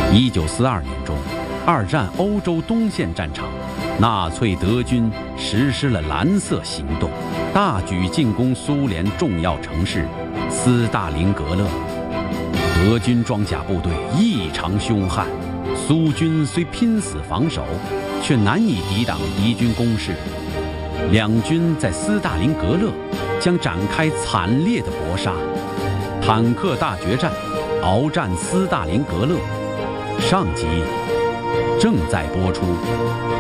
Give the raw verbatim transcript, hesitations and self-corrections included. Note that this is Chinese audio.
一九四二年中，二战欧洲东线战场，纳粹德军实施了蓝色行动，大举进攻苏联重要城市斯大林格勒。德军装甲部队异常凶悍，苏军虽拼死防守，却难以抵挡敌军攻势。两军在斯大林格勒将展开惨烈的搏杀。坦克大决战，鏖战斯大林格勒。上集正在播出。